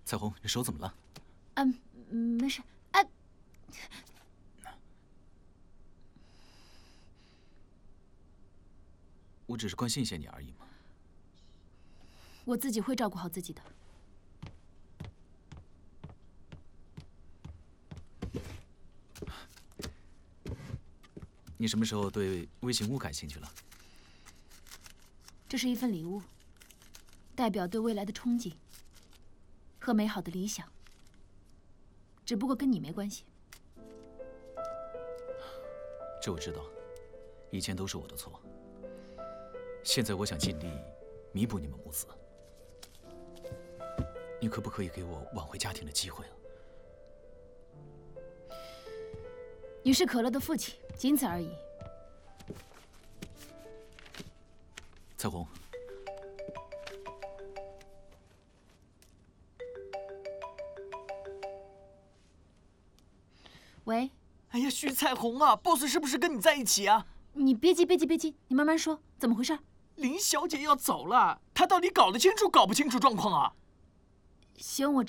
彩虹，你手怎么了？ 没事。哎， 我只是关心一下你而已嘛。 我自己会照顾好自己的。 你什么时候对微型物感兴趣了？ 这是一份礼物，代表对未来的憧憬和美好的理想。只不过跟你没关系。 这我知道，以前都是我的错。现在我想尽力弥补你们母子。你可不可以给我挽回家庭的机会啊？ 你是可乐的父亲，仅此而已。 彩虹， 喂。 哎呀，徐彩虹啊 ，boss 是不是跟你在一起啊？ 你别急，别急，别急，你慢慢说，怎么回事？ 林小姐要走了，她到底搞得清楚搞不清楚状况啊？ 行，我知道。